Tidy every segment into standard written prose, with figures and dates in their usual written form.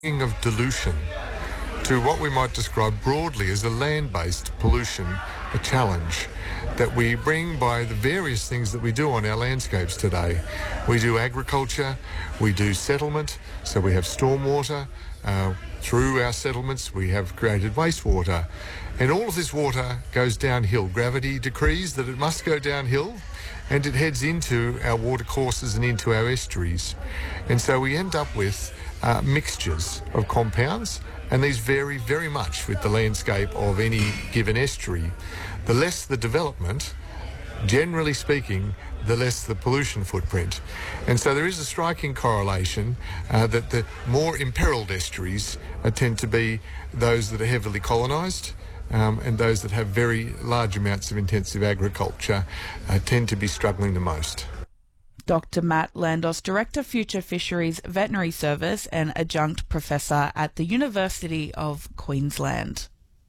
Of dilution to what we might describe broadly as a land-based pollution, a challenge that we bring by the various things that we do on our landscapes today. We do agriculture, we do settlement, so we have stormwater. Through our settlements we have created wastewater, and all of this water goes downhill. Gravity decrees that it must go downhill, and it heads into our watercourses and into our estuaries. And so we end up with mixtures of compounds, and these vary very much with the landscape of any given estuary. The less the development, generally speaking, the less the pollution footprint. And so there is a striking correlation that the more imperiled estuaries tend to be those that are heavily colonised, and those that have very large amounts of intensive agriculture tend to be struggling the most. Dr. Matt Landos, Director, Future Fisheries Veterinary Service and Adjunct Professor at the University of Queensland.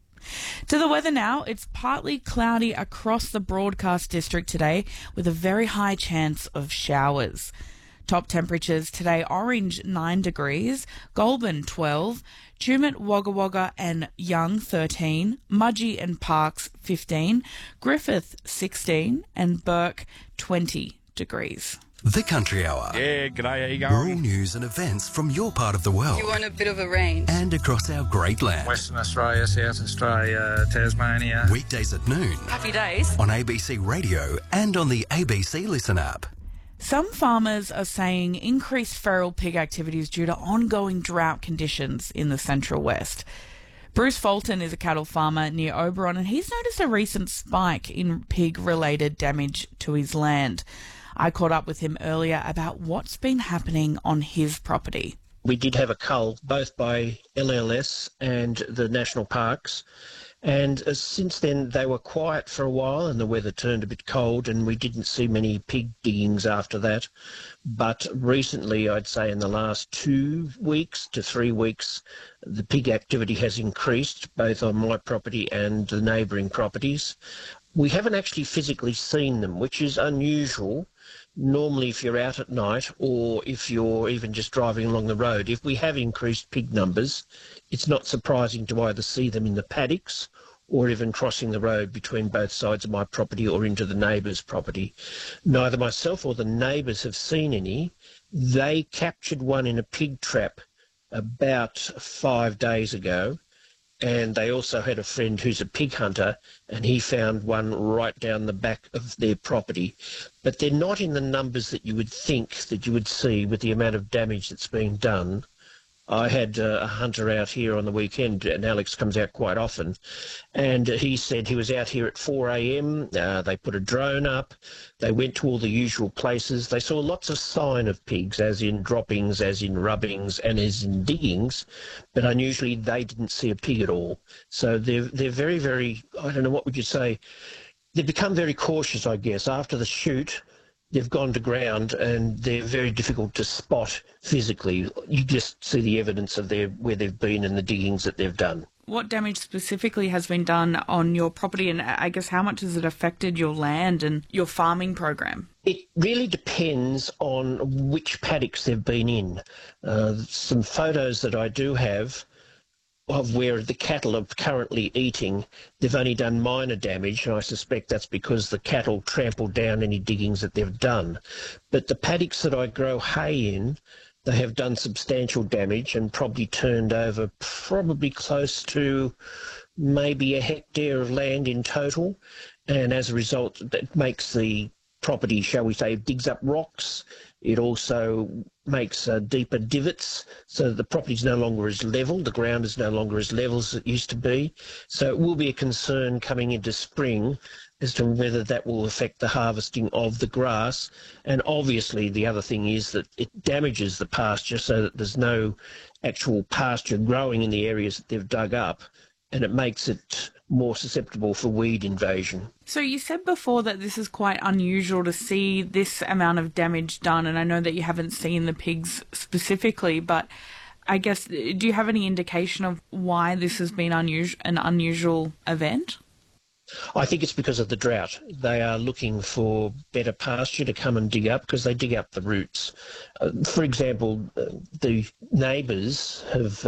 To the weather now. It's partly cloudy across the Broadcast District today with a very high chance of showers. Top temperatures today: Orange 9 degrees, Goulburn 12, Tumut, Wagga Wagga and Young 13, Mudgee and Parkes 15, Griffith 16 and Burke 20 degrees. The Country Hour. Yeah, g'day, how you going? Rural news and events from your part of the world. You want a bit of a range? And across our great land. Western Australia, South Australia, Tasmania. Weekdays at noon. Happy days. On ABC Radio and on the ABC Listen app. Some farmers are saying increased feral pig activities due to ongoing drought conditions in the Central West. Bruce Fulton is a cattle farmer near Oberon, and he's noticed a recent spike in pig-related damage to his land. I caught up with him earlier about what's been happening on his property. We did have a cull, both by LLS and the national parks, and since then they were quiet for a while and the weather turned a bit cold and we didn't see many pig diggings after that. But recently, I'd say in the last 2 weeks to 3 weeks, the pig activity has increased, both on my property and the neighbouring properties. We haven't actually physically seen them, which is unusual. Normally, if you're out at night or if you're even just driving along the road, if we have increased pig numbers, it's not surprising to either see them in the paddocks or even crossing the road between both sides of my property or into the neighbour's property. Neither myself or the neighbours have seen any. They captured one in a pig trap about 5 days ago, and they also had a friend who's a pig hunter, and he found one right down the back of their property. But they're not in the numbers that you would think that you would see with the amount of damage that's being done. I had a hunter out here on the weekend, and Alex comes out quite often, and he said he was out here at 4 a.m. They put a drone up. They went to all the usual places. They saw lots of sign of pigs, as in droppings, as in rubbings, and as in diggings, but unusually they didn't see a pig at all. So they're very, very, I don't know, what would you say? They've become very cautious, I guess. After the shoot, they've gone to ground and they're very difficult to spot physically. You just see the evidence of where they've been and the diggings that they've done. What damage specifically has been done on your property, and I guess how much has it affected your land and your farming program? It really depends on which paddocks they've been in. Some photos that I do have of where the cattle are currently eating, they've only done minor damage, and I suspect that's because the cattle trampled down any diggings that they've done. But the paddocks that I grow hay in, they have done substantial damage and probably turned over probably close to maybe a hectare of land in total, and as a result that makes the property, shall we say, digs up rocks. It also makes deeper divots, so that the property is no longer as level, the ground is no longer as level as it used to be. So it will be a concern coming into spring as to whether that will affect the harvesting of the grass. And obviously the other thing is that it damages the pasture so that there's no actual pasture growing in the areas that they've dug up, and it makes it more susceptible for weed invasion. So you said before that this is quite unusual to see this amount of damage done, and I know that you haven't seen the pigs specifically, but I guess, do you have any indication of why this has been an unusual event? I think it's because of the drought. They are looking for better pasture to come and dig up because they dig up the roots. For example, the neighbours have